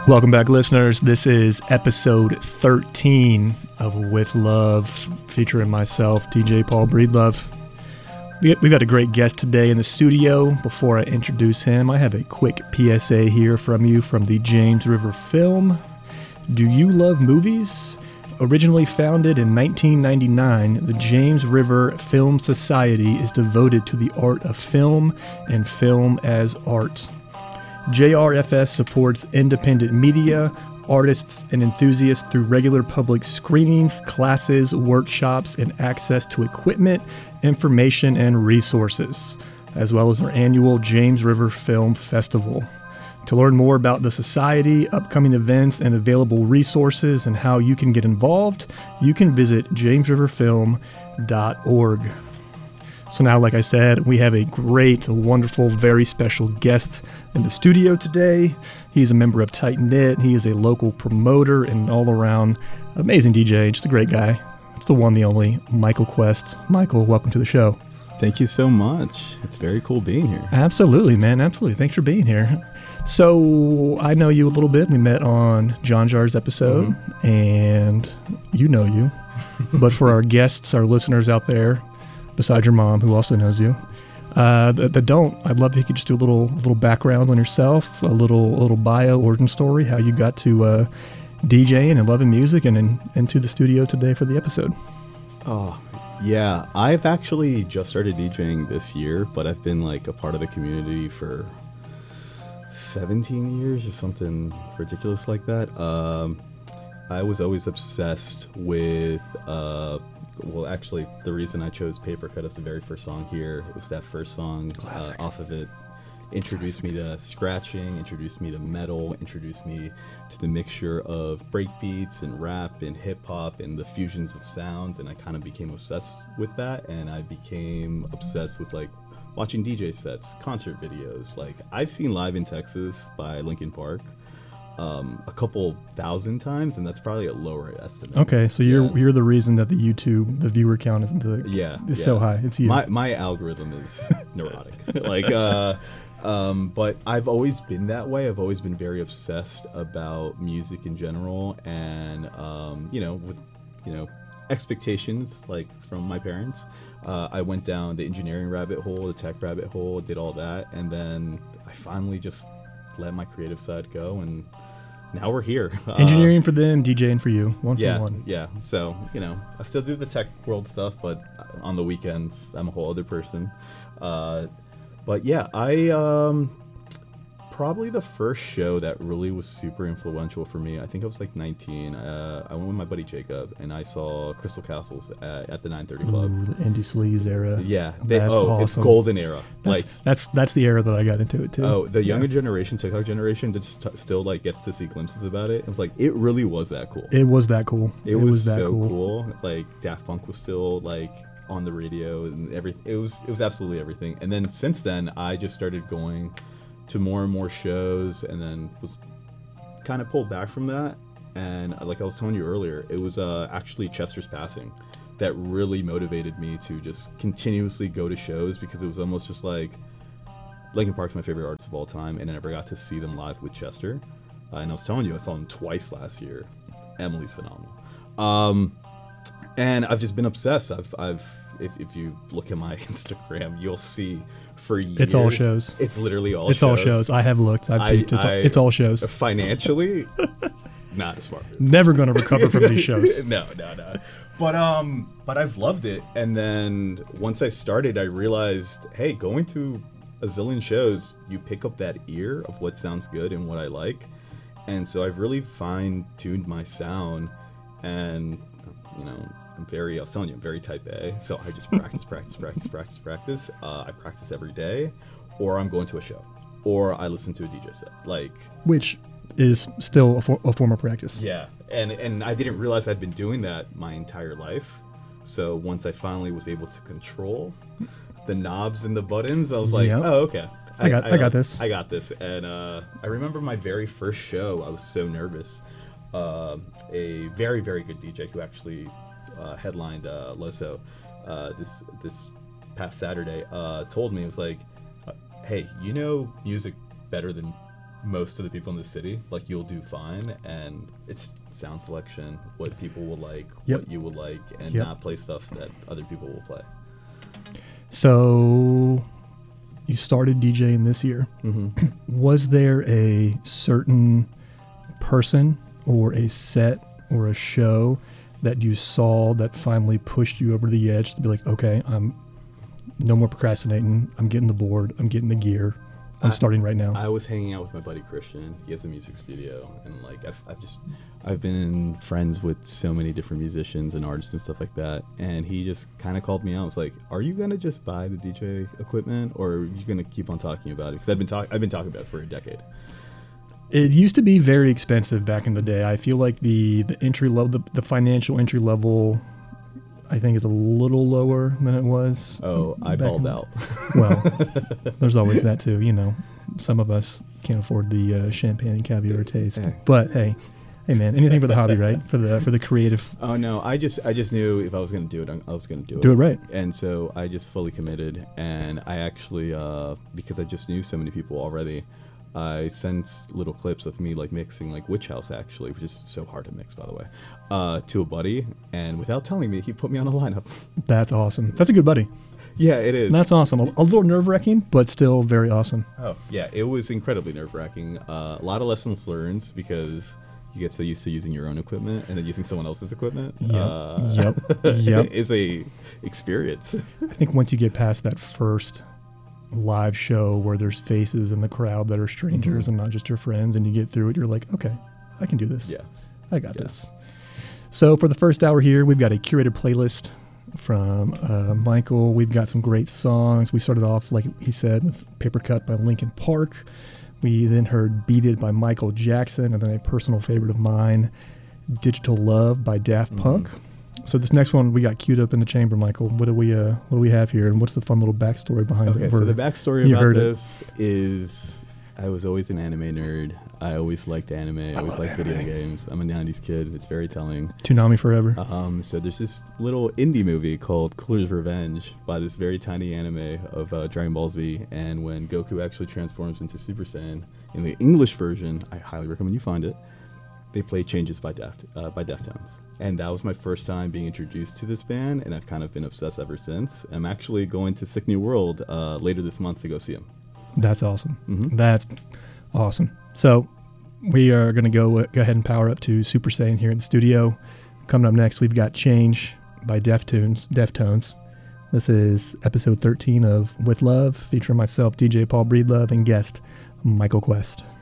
Welcome back, listeners. This is episode 13 of With Love, featuring myself, DJ Paul Breedlove. We've got a great guest today in the studio. Before I introduce him, I have a quick PSA here from you from the James River Film. Do you love movies? Originally founded in 1999, the James River Film Society is devoted to the art of film and film as art. JRFS supports independent media, artists, and enthusiasts through regular public screenings, classes, workshops, and access to equipment, information, and resources, as well as our annual James River Film Festival. To learn more about the Society, upcoming events, and available resources, and how you can get involved, you can visit jamesriverfilm.org. So now, like I said, we have a great, wonderful, very special guest in the studio today. He's a member of Tight Knit. He is a local promoter and all-around amazing DJ, just a great guy. It's the one, the only, Michael Quest. Michael, welcome to the show. Thank you so much. It's very cool being here. Absolutely, man. Absolutely. Thanks for being here. So I know you a little bit. We met on John Jar's episode, and you know you. But for our guests, our listeners out there, besides your mom, who also knows you, that don't, I'd love if you could just do a little background on yourself, a little bio, origin story, how you got to DJing and loving music and into the studio today for the episode. Oh, yeah. I've actually just started DJing this year, but I've been like a part of the community for 17 years or something ridiculous like that. I was always obsessed with well, actually, the reason I chose Paper Cut as the very first song here was that first song off of it introduced me to scratching, introduced me to metal, introduced me to the mixture of breakbeats and rap and hip-hop and the fusions of sounds, and I kind of became obsessed with that, and I became obsessed with, like, watching DJ sets, concert videos. Like, I've seen Live in Texas by Linkin Park a couple thousand times, and that's probably a lower estimate. Okay, so you're the reason that the viewer count is so high. It's you. My algorithm is neurotic. But I've always been that way. I've always been very obsessed about music in general, and with expectations like from my parents. I went down the engineering rabbit hole, the tech rabbit hole, did all that, and then I finally just let my creative side go, and now we're here. Engineering for them, DJing for you. One for one. Yeah. So, I still do the tech world stuff, but on the weekends, I'm a whole other person. But yeah, I probably the first show that really was super influential for me, I think I was like 19. I went with my buddy Jacob, and I saw Crystal Castles at the 930 Club. Ooh, the Indie Sleaze era. Yeah. Awesome. It's golden era. That's the era that I got into it too. Oh, the younger generation, TikTok generation, just still like gets to see glimpses about it. It was like, it really was that cool. It was that cool. It was so cool. Like, Daft Punk was still like on the radio and everything. It was absolutely everything. And then since then, I just started going to more and more shows, and then was kind of pulled back from that. And like I was telling you earlier, it was actually Chester's passing that really motivated me to just continuously go to shows, because it was almost just like Linkin Park's my favorite artist of all time, and I never got to see them live with Chester. And I was telling you, I saw them twice last year. Emily's phenomenal. And I've just been obsessed. If you look at my Instagram, you'll see for years. It's all shows. It's literally all shows. It's all shows. I have looked. I've peeped. It's all shows. Financially, not a smart move. Never going to recover from these shows. No. But I've loved it. And then once I started, I realized, hey, going to a zillion shows, you pick up that ear of what sounds good and what I like. And so I've really fine-tuned my sound, and I'm very type A, so I just practice. I practice every day, or I'm going to a show, or I listen to a DJ set, which is still a form of practice. Yeah, and I didn't realize I'd been doing that my entire life. So once I finally was able to control the knobs and the buttons, I was like, oh, okay. I got this. I got this. And I remember my very first show, I was so nervous. A very, very good DJ who actually headlined Loso this past Saturday told me, it was like, hey, music better than most of the people in the city, like you'll do fine, and it's sound selection, what people will like, Yep. what you will like, and Yep. not play stuff that other people will play. So you started DJing this year. Mm-hmm. Was there a certain person or a set or a show that you saw that finally pushed you over the edge to be like, okay, I'm no more procrastinating. I'm getting the board. I'm getting the gear. I'm starting right now. I was hanging out with my buddy Christian. He has a music studio, and like I've been friends with so many different musicians and artists and stuff like that. And he just kind of called me out. I was like, "Are you gonna just buy the DJ equipment, or are you gonna keep on talking about it?" Because I've been talking about it for a decade. It used to be very expensive back in the day. I feel like the entry level, the financial entry level, I think is a little lower than it was. Oh, I back balled in- out. Well, there's always that too. You know, some of us can't afford the champagne and caviar taste. Hey. But hey, man, anything for the hobby, right? For the creative. Oh no, I just knew if I was gonna do it, I was gonna do it. Do it right. And so I just fully committed, and I actually, because I just knew so many people already, I sent little clips of me like mixing like Witch House actually, which is so hard to mix by the way, to a buddy, and without telling me, he put me on a lineup. That's awesome. That's a good buddy. Yeah, it is. That's awesome. A little nerve-wracking, but still very awesome. Oh yeah, it was incredibly nerve-wracking. A lot of lessons learned because you get so used to using your own equipment and then using someone else's equipment. Yep. It's a experience. I think once you get past that first live show where there's faces in the crowd that are strangers and not just your friends, and you get through it, you're like, okay, I can do this. Yeah. I got this. So for the first hour here, we've got a curated playlist from Michael. We've got some great songs. We started off, like he said, with Paper Cut by Linkin Park. We then heard Beat It by Michael Jackson, and then a personal favorite of mine, Digital Love by Daft Punk. So this next one we got queued up in the chamber, Michael. What do we have here, and what's the fun little backstory behind it? Okay, so the backstory You about heard it. this is I was always an anime nerd. I always liked anime. I always love liked video anime. games. I'm a 90s kid. It's very telling. Toonami forever. So there's this little indie movie called Cooler's Revenge by this very tiny anime of Dragon Ball Z. And when Goku actually transforms into Super Saiyan, in the English version, I highly recommend you find it, they play Changes by Deftones. And that was my first time being introduced to this band, and I've kind of been obsessed ever since. I'm actually going to Sick New World later this month to go see them. That's awesome. That's awesome. So we are going to go ahead and power up to Super Saiyan here in the studio. Coming up next, we've got Change by Deftones. This is episode 13 of With Love, featuring myself, DJ Paul Breedlove, and guest Michael Quest.